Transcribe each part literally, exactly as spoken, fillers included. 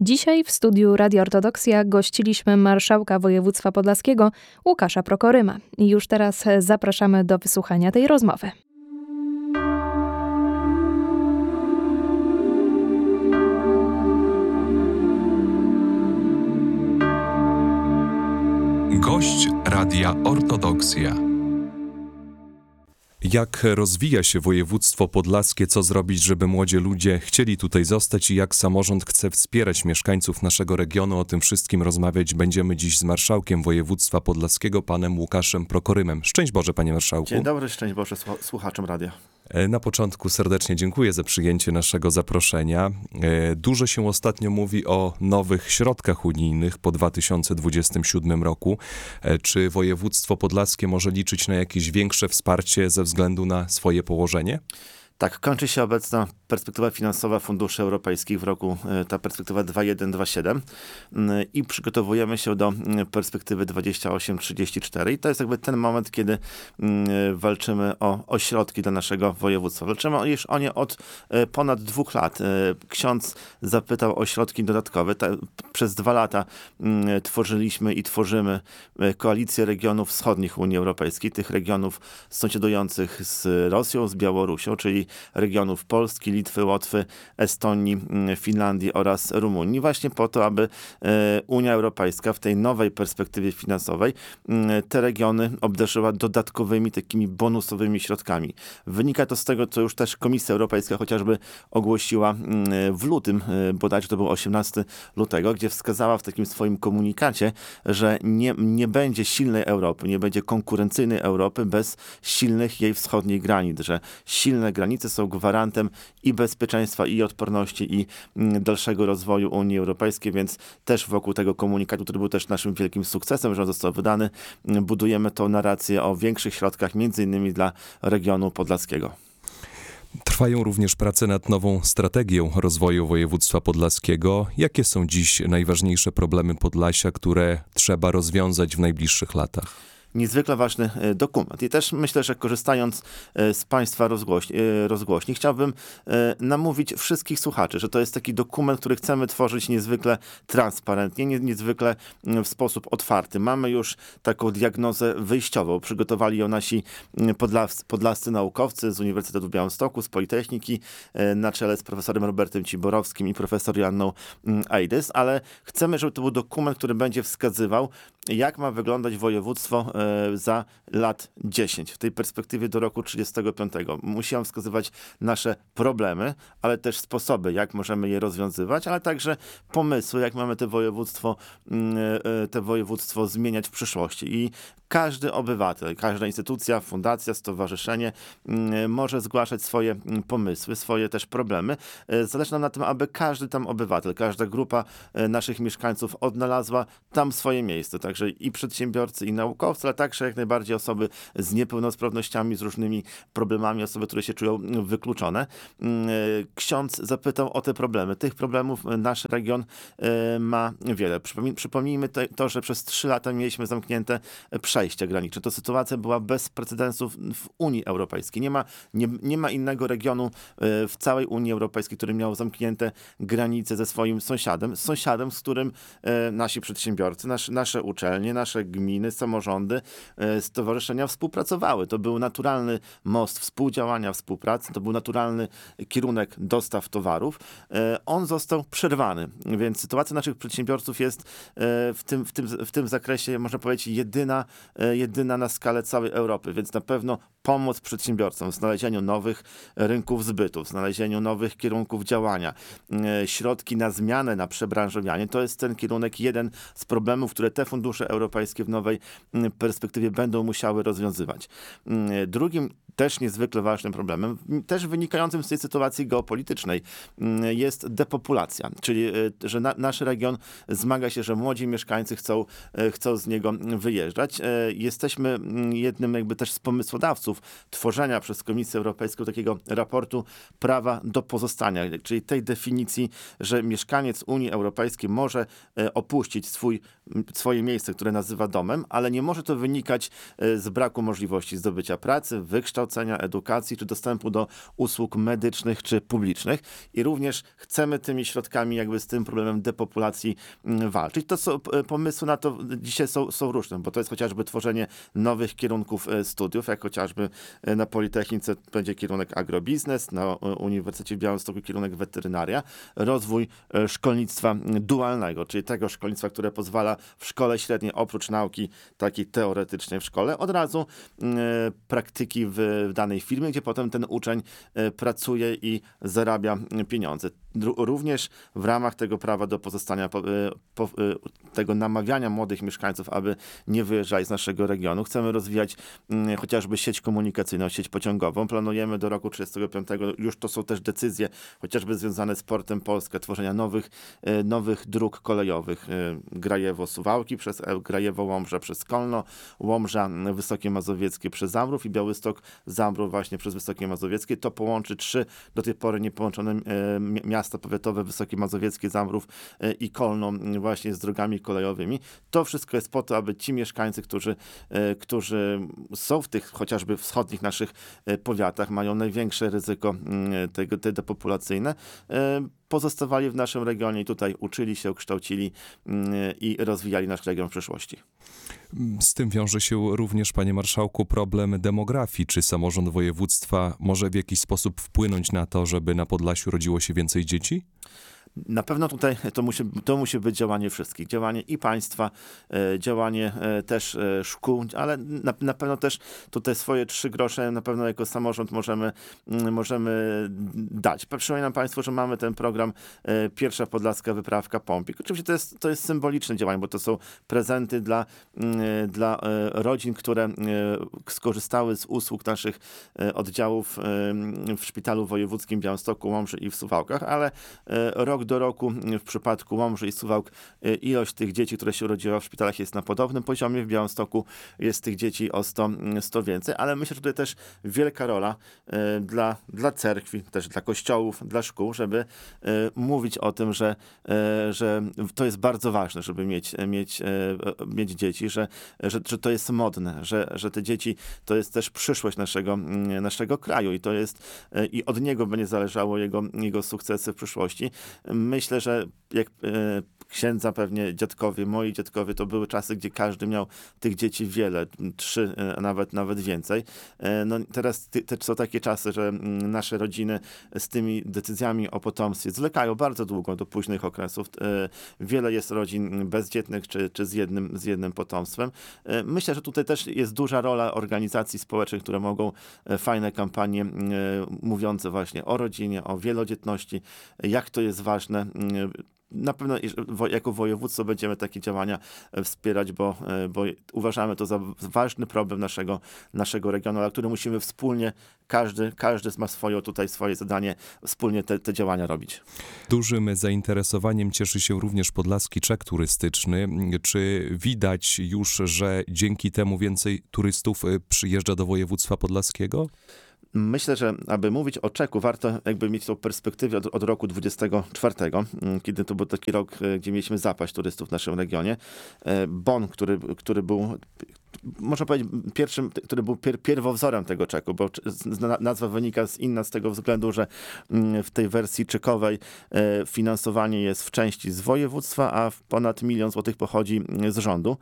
Dzisiaj w studiu Radia Ortodoksja gościliśmy marszałka województwa podlaskiego Łukasza Prokoryma. I już teraz zapraszamy do wysłuchania tej rozmowy. Gość Radia Ortodoksja. Jak rozwija się województwo podlaskie, co zrobić, żeby młodzi ludzie chcieli tutaj zostać i jak samorząd chce wspierać mieszkańców naszego regionu? O tym wszystkim rozmawiać będziemy dziś z marszałkiem województwa podlaskiego, panem Łukaszem Prokorymem. Szczęść Boże, panie marszałku. Dzień dobry, szczęść Boże słuchaczom radia. Na początku serdecznie dziękuję za przyjęcie naszego zaproszenia. Dużo się ostatnio mówi o nowych środkach unijnych po dwa tysiące dwudziestym siódmym roku. Czy województwo podlaskie może liczyć na jakieś większe wsparcie ze względu na swoje położenie? Tak, kończy się obecna perspektywa finansowa funduszy europejskich w roku, ta perspektywa dwadzieścia jeden dwadzieścia siedem i przygotowujemy się do perspektywy dwadzieścia osiem trzydzieści cztery i to jest jakby ten moment, kiedy walczymy o, o środki dla naszego województwa. Walczymy już o nie od ponad dwóch lat. Ksiądz zapytał o środki dodatkowe. Przez dwa lata tworzyliśmy i tworzymy koalicję regionów wschodnich Unii Europejskiej, tych regionów sąsiadujących z Rosją, z Białorusią, czyli regionów Polski, Litwy, Łotwy, Estonii, Finlandii oraz Rumunii, właśnie po to, aby Unia Europejska w tej nowej perspektywie finansowej te regiony obdarzyła dodatkowymi takimi bonusowymi środkami. Wynika to z tego, co już też Komisja Europejska chociażby ogłosiła w lutym, bodajże to był osiemnastego lutego, gdzie wskazała w takim swoim komunikacie, że nie, nie będzie silnej Europy, nie będzie konkurencyjnej Europy bez silnych jej wschodnich granic, że silne granice są gwarantem i bezpieczeństwa, i odporności, i dalszego rozwoju Unii Europejskiej, więc też wokół tego komunikatu, który był też naszym wielkim sukcesem, że on został wydany, budujemy tą narrację o większych środkach, między innymi dla regionu podlaskiego. Trwają również prace nad nową strategią rozwoju województwa podlaskiego. Jakie są dziś najważniejsze problemy Podlasia, które trzeba rozwiązać w najbliższych latach? Niezwykle ważny dokument. I też myślę, że korzystając z państwa rozgłośni, rozgłośni, chciałbym namówić wszystkich słuchaczy, że to jest taki dokument, który chcemy tworzyć niezwykle transparentnie, niezwykle w sposób otwarty. Mamy już taką diagnozę wyjściową. Przygotowali ją nasi podlascy, podlascy naukowcy z Uniwersytetu w Białymstoku, z Politechniki, na czele z profesorem Robertem Ciborowskim i profesor Joanną Ejdys, ale chcemy, żeby to był dokument, który będzie wskazywał, jak ma wyglądać województwo za lat dziesięć, w tej perspektywie do roku trzydziestego piątego. Musi on wskazywać nasze problemy, ale też sposoby, jak możemy je rozwiązywać, ale także pomysły, jak mamy to województwo, te województwo zmieniać w przyszłości. I każdy obywatel, każda instytucja, fundacja, stowarzyszenie może zgłaszać swoje pomysły, swoje też problemy. Zależy nam na tym, aby każdy tam obywatel, każda grupa naszych mieszkańców odnalazła tam swoje miejsce. Także i przedsiębiorcy, i naukowcy, ale także jak najbardziej osoby z niepełnosprawnościami, z różnymi problemami, osoby, które się czują wykluczone. Ksiądz zapytał o te problemy. Tych problemów nasz region ma wiele. Przypomnijmy to, że przez trzy lata mieliśmy zamknięte przejścia graniczne. To sytuacja była bez precedensów w Unii Europejskiej. Nie ma, nie, nie ma innego regionu w całej Unii Europejskiej, który miał zamknięte granice ze swoim sąsiadem. Sąsiadem, z którym nasi przedsiębiorcy, nasz, nasze uczelnie, nasze gminy, samorządy, stowarzyszenia współpracowały. To był naturalny most współdziałania, współpracy. To był naturalny kierunek dostaw towarów. On został przerwany, więc sytuacja naszych przedsiębiorców jest w tym, w tym, w tym zakresie, można powiedzieć, jedyna, jedyna na skalę całej Europy, więc na pewno pomoc przedsiębiorcom w znalezieniu nowych rynków zbytu, w znalezieniu nowych kierunków działania, środki na zmianę, na przebranżowianie, to jest ten kierunek, jeden z problemów, które te fundusze europejskie w nowej perspektywie będą musiały rozwiązywać. Drugim też niezwykle ważnym problemem, też wynikającym z tej sytuacji geopolitycznej, jest depopulacja, czyli że na, nasz region zmaga się, że młodzi mieszkańcy chcą, chcą z niego wyjeżdżać. Jesteśmy jednym jakby też z pomysłodawców tworzenia przez Komisję Europejską takiego raportu prawa do pozostania, czyli tej definicji, że mieszkaniec Unii Europejskiej może opuścić swój, swoje miejsce miejsce, które nazywa domem, ale nie może to wynikać z braku możliwości zdobycia pracy, wykształcenia, edukacji, czy dostępu do usług medycznych, czy publicznych. I również chcemy tymi środkami jakby z tym problemem depopulacji walczyć. To są pomysły na to dzisiaj są, są różne, bo to jest chociażby tworzenie nowych kierunków studiów, jak chociażby na Politechnice będzie kierunek agrobiznes, na Uniwersytecie w Białymstoku kierunek weterynaria, rozwój szkolnictwa dualnego, czyli tego szkolnictwa, które pozwala w szkole średniej oprócz nauki takiej teoretycznej w szkole, od razu praktyki w danej firmie, gdzie potem ten uczeń pracuje i zarabia pieniądze. Również w ramach tego prawa do pozostania, po, po, tego namawiania młodych mieszkańców, aby nie wyjeżdżali z naszego regionu. Chcemy rozwijać m, chociażby sieć komunikacyjną, sieć pociągową. Planujemy do roku trzydziestego piątego, już to są też decyzje chociażby związane z Portem Polska, tworzenia nowych, nowych dróg kolejowych. Grajewo-Suwałki przez Grajewo-Łomża przez Kolno, Łomża Wysokie Mazowieckie przez Zambrów i Białystok-Zambrów właśnie przez Wysokie Mazowieckie. To połączy trzy do tej pory niepołączone miasta powiatowe, Wysokie Mazowieckie, Zambrów i Kolno właśnie z drogami kolejowymi. To wszystko jest po to, aby ci mieszkańcy, którzy, którzy są w tych chociażby wschodnich naszych powiatach, mają największe ryzyko tego, te depopulacyjne, pozostawali w naszym regionie i tutaj uczyli się, kształcili i rozwijali nasz region w przyszłości. Z tym wiąże się również, panie marszałku, problem demografii. Czy samorząd województwa może w jakiś sposób wpłynąć na to, żeby na Podlasiu rodziło się więcej dzieci? Na pewno tutaj to musi, to musi być działanie wszystkich. Działanie i państwa, e, działanie e, też e, szkół, ale na, na pewno też tutaj swoje trzy grosze na pewno jako samorząd możemy, m, możemy dać. Przypominam państwu, że mamy ten program e, Pierwsza Podlaska Wyprawka Pompik. Oczywiście to jest, to jest symboliczne działanie, bo to są prezenty dla, m, dla e, rodzin, które e, skorzystały z usług naszych e, oddziałów e, w Szpitalu Wojewódzkim w Białymstoku, Łomży i w Suwałkach, ale e, rok do roku w przypadku Łomży i Suwałk ilość tych dzieci, które się urodziło w szpitalach jest na podobnym poziomie. W Białymstoku jest tych dzieci o sto, sto więcej, ale myślę, że tutaj też wielka rola dla, dla cerkwi, też dla kościołów, dla szkół, żeby mówić o tym, że, że to jest bardzo ważne, żeby mieć, mieć, mieć dzieci, że, że, że to jest modne, że, że te dzieci to jest też przyszłość naszego, naszego kraju i to jest i od niego będzie zależało jego, jego sukcesy w przyszłości. Myślę, że jak e, księdza pewnie dziadkowie, moi dziadkowie, to były czasy, gdzie każdy miał tych dzieci wiele, trzy, e, nawet nawet więcej. E, no teraz ty, te, są takie czasy, że m, nasze rodziny z tymi decyzjami o potomstwie zwlekają bardzo długo, do późnych okresów. E, wiele jest rodzin bezdzietnych, czy, czy z, jednym, z jednym potomstwem. E, myślę, że tutaj też jest duża rola organizacji społecznych, które mogą e, fajne kampanie e, mówiące właśnie o rodzinie, o wielodzietności, jak to jest ważne. Na pewno jako województwo będziemy takie działania wspierać, bo, bo uważamy to za ważny problem naszego, naszego regionu, ale który musimy wspólnie, każdy, każdy ma swoje, tutaj swoje zadanie, wspólnie te, te działania robić. Dużym zainteresowaniem cieszy się również podlaski czek turystyczny. Czy widać już, że dzięki temu więcej turystów przyjeżdża do województwa podlaskiego? Myślę, że aby mówić o czeku, warto jakby mieć tą perspektywę od, od roku dwudziestego czwartego, kiedy to był taki rok, gdzie mieliśmy zapaść turystów w naszym regionie. Bon, który, który był można powiedzieć, pierwszym, który był pier, pierwowzorem tego czeku, bo nazwa wynika z inna z tego względu, że w tej wersji czekowej finansowanie jest w części z województwa, a ponad milion złotych pochodzi z rządu.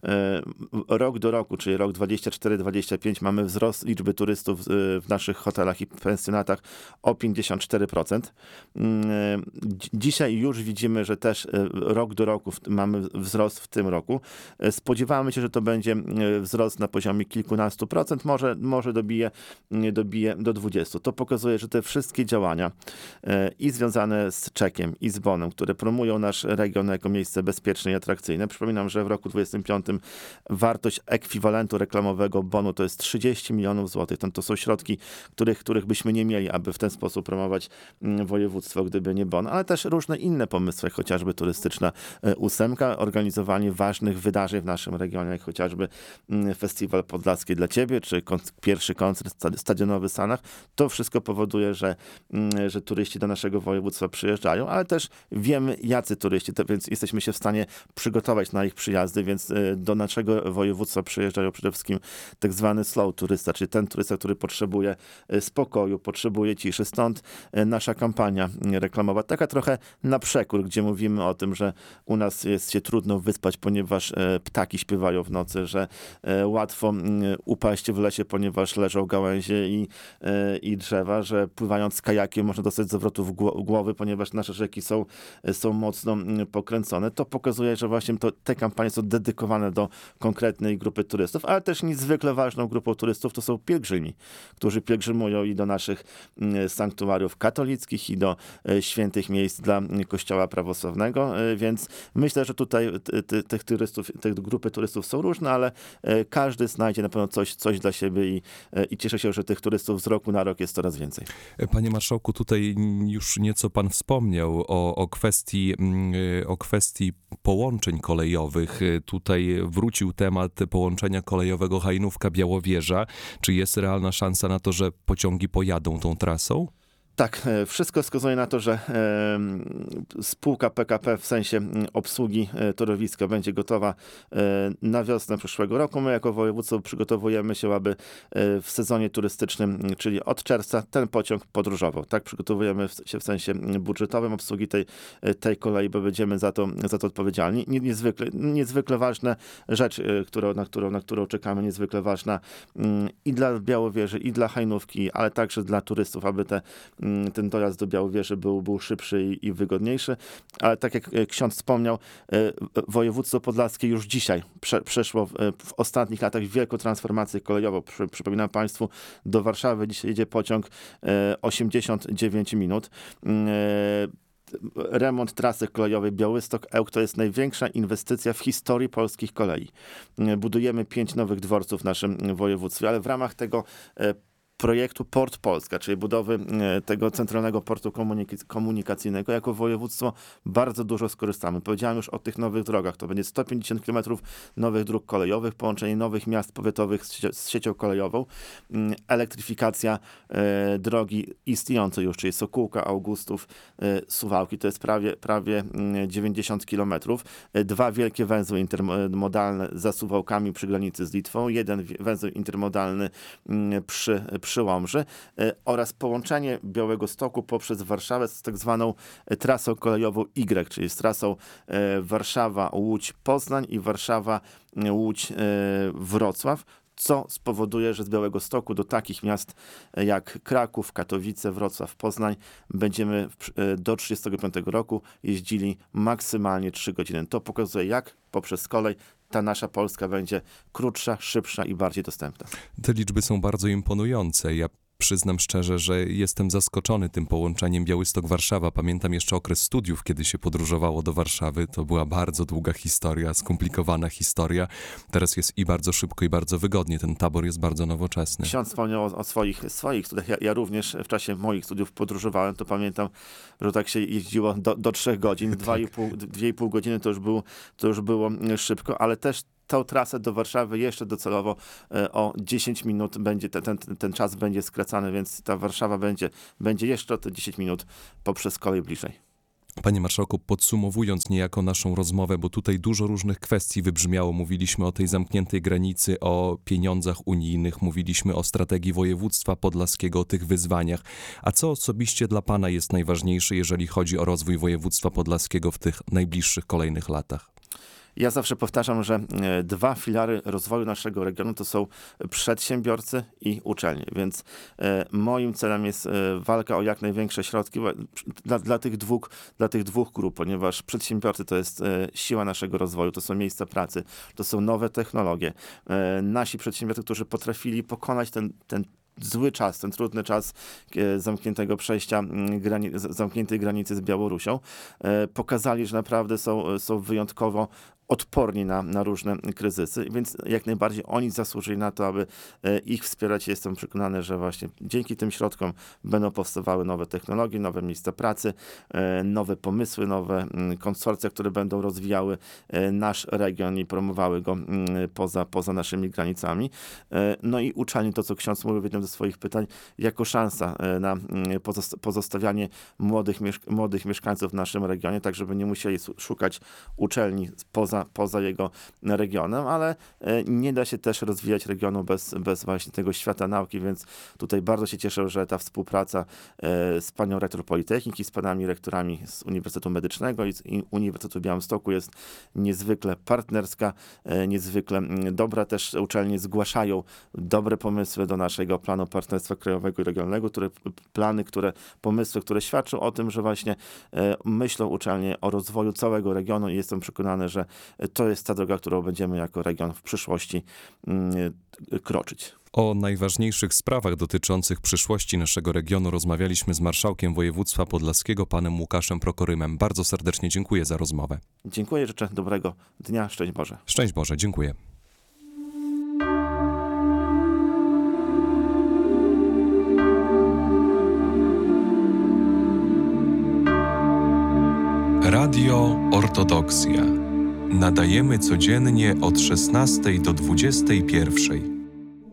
Rok do roku, czyli rok dwadzieścia cztery dwadzieścia pięć, mamy wzrost liczby turystów w naszych hotelach i pensjonatach o pięćdziesiąt cztery procent. Dzisiaj już widzimy, że też rok do roku mamy wzrost w tym roku. Spodziewamy się, że to będzie wzrost na poziomie kilkunastu procent, może, może dobije, dobije do dwudziestu. To pokazuje, że te wszystkie działania i związane z czekiem, i z bonem, które promują nasz region jako miejsce bezpieczne i atrakcyjne. Przypominam, że w roku dwudziestym piątym wartość ekwiwalentu reklamowego bonu to jest trzydzieści milionów złotych. To, to są środki, których, których byśmy nie mieli, aby w ten sposób promować województwo, gdyby nie bon, ale też różne inne pomysły, jak chociażby turystyczna ósemka, organizowanie ważnych wydarzeń w naszym regionie, jak chociażby Festiwal Podlaski dla ciebie, czy kon- pierwszy koncert stadionowy w Sanach. To wszystko powoduje, że, że turyści do naszego województwa przyjeżdżają, ale też wiemy, jacy turyści, to, więc jesteśmy się w stanie przygotować na ich przyjazdy, więc do naszego województwa przyjeżdżają przede wszystkim tak zwany slow turysta, czyli ten turysta, który potrzebuje spokoju, potrzebuje ciszy. Stąd nasza kampania reklamowa, taka trochę na przekór, gdzie mówimy o tym, że u nas jest się trudno wyspać, ponieważ ptaki śpiewają w nocy, że łatwo upaść w lesie, ponieważ leżą gałęzie i, i drzewa, że pływając kajakiem można dostać zawrotów głowy, ponieważ nasze rzeki są, są mocno pokręcone. To pokazuje, że właśnie to, te kampanie są dedykowane do konkretnej grupy turystów, ale też niezwykle ważną grupą turystów to są pielgrzymi, którzy pielgrzymują i do naszych sanktuariów katolickich, i do świętych miejsc dla Kościoła prawosławnego, więc myślę, że tutaj tych turystów, te grupy turystów są różne, ale każdy znajdzie na pewno coś, coś dla siebie i, i cieszę się, że tych turystów z roku na rok jest coraz więcej. Panie marszałku, tutaj już nieco pan wspomniał o, o kwestii, o kwestii połączeń kolejowych. Tutaj wrócił temat połączenia kolejowego Hajnówka-Białowieża. Czy jest realna szansa na to, że pociągi pojadą tą trasą? Tak, wszystko wskazuje na to, że e, spółka P K P w sensie obsługi torowiska będzie gotowa e, na wiosnę przyszłego roku. My jako województwo przygotowujemy się, aby e, w sezonie turystycznym, czyli od czerwca, ten pociąg podróżował. Tak, przygotowujemy się w sensie budżetowym obsługi tej, tej kolei, bo będziemy za to, za to odpowiedzialni. Niezwykle, niezwykle ważna rzecz, którą, na, którą, na którą czekamy, niezwykle ważna i dla Białowieży, i dla Hajnówki, ale także dla turystów, aby te ten dojazd do Białowieży był, był szybszy i, i wygodniejszy, ale tak jak ksiądz wspomniał, województwo podlaskie już dzisiaj prze, przeszło w, w ostatnich latach wielką transformację kolejową. Przy, przypominam Państwu, do Warszawy dzisiaj jedzie pociąg osiemdziesiąt dziewięć minut. Remont trasy kolejowej Białystok-Ełk to jest największa inwestycja w historii polskich kolei. Budujemy pięć nowych dworców w naszym województwie, ale w ramach tego projektu Port Polska, czyli budowy tego centralnego portu komunik- komunikacyjnego, jako województwo bardzo dużo skorzystamy. Powiedziałem już o tych nowych drogach. To będzie sto pięćdziesiąt kilometrów nowych dróg kolejowych, połączenie nowych miast powiatowych z, sie- z siecią kolejową, elektryfikacja e, drogi istniejącej już, czyli Sokółka, Augustów, e, Suwałki. To jest prawie, prawie dziewięćdziesiąt kilometrów. E, dwa wielkie węzły intermodalne za Suwałkami przy granicy z Litwą, jeden węzeł intermodalny m, przy przy Łomży oraz połączenie Białegostoku poprzez Warszawę z tak zwaną trasą kolejową Y, czyli z trasą Warszawa-Łódź-Poznań i Warszawa-Łódź-Wrocław, co spowoduje, że z Białegostoku do takich miast jak Kraków, Katowice, Wrocław, Poznań będziemy do trzydziestego piątego roku jeździli maksymalnie trzy godziny. To pokazuje, jak poprzez kolej ta nasza Polska będzie krótsza, szybsza i bardziej dostępna. Te liczby są bardzo imponujące. Ja przyznam szczerze, że jestem zaskoczony tym połączeniem Białystok-Warszawa. Pamiętam jeszcze okres studiów, kiedy się podróżowało do Warszawy. To była bardzo długa historia, skomplikowana historia. Teraz jest i bardzo szybko, i bardzo wygodnie. Ten tabor jest bardzo nowoczesny. Ksiądz wspomniał o, o swoich, swoich studiach. Ja, ja również w czasie moich studiów podróżowałem. To pamiętam, że tak się jeździło do, do trzech godzin. Dwa tak. i pół, dwie i pół godziny to już, było, to już było szybko, ale też tą trasę do Warszawy jeszcze docelowo o dziesięć minut będzie, ten, ten, ten czas będzie skracany, więc ta Warszawa będzie, będzie jeszcze o te dziesięć minut poprzez kolej bliżej. Panie marszałku, podsumowując niejako naszą rozmowę, bo tutaj dużo różnych kwestii wybrzmiało. Mówiliśmy o tej zamkniętej granicy, o pieniądzach unijnych, mówiliśmy o strategii województwa podlaskiego, o tych wyzwaniach. A co osobiście dla pana jest najważniejsze, jeżeli chodzi o rozwój województwa podlaskiego w tych najbliższych kolejnych latach? Ja zawsze powtarzam, że dwa filary rozwoju naszego regionu to są przedsiębiorcy i uczelnie, więc moim celem jest walka o jak największe środki dla, dla, tych, dwóch, dla tych dwóch grup, ponieważ przedsiębiorcy to jest siła naszego rozwoju, to są miejsca pracy, to są nowe technologie. Nasi przedsiębiorcy, którzy potrafili pokonać ten, ten zły czas, ten trudny czas zamkniętego przejścia, grani- zamkniętej granicy z Białorusią, pokazali, że naprawdę są, są wyjątkowo odporni na, na różne kryzysy, więc jak najbardziej oni zasłużyli na to, aby ich wspierać. Jestem przekonany, że właśnie dzięki tym środkom będą powstawały nowe technologie, nowe miejsca pracy, nowe pomysły, nowe konsorcja, które będą rozwijały nasz region i promowały go poza, poza naszymi granicami. No i uczelnie, to co ksiądz mówił w jednym ze swoich pytań, jako szansa na pozostawianie młodych, młodych mieszkańców w naszym regionie, tak żeby nie musieli szukać uczelni poza, poza jego regionem, ale nie da się też rozwijać regionu bez, bez właśnie tego świata nauki, więc tutaj bardzo się cieszę, że ta współpraca z panią rektor Politechniki, z panami rektorami z Uniwersytetu Medycznego i z Uniwersytetu w Białymstoku jest niezwykle partnerska, niezwykle dobra. Też uczelnie zgłaszają dobre pomysły do naszego planu partnerstwa krajowego i regionalnego, które plany, które pomysły, które świadczą o tym, że właśnie myślą uczelnie o rozwoju całego regionu i jestem przekonany, że to jest ta droga, którą będziemy jako region w przyszłości kroczyć. O najważniejszych sprawach dotyczących przyszłości naszego regionu rozmawialiśmy z marszałkiem województwa podlaskiego, panem Łukaszem Prokorymem. Bardzo serdecznie dziękuję za rozmowę. Dziękuję, życzę dobrego dnia. Szczęść Boże. Szczęść Boże, dziękuję. Radio Ortodoksja. Nadajemy codziennie od szesnastej do dwudziestej pierwszej.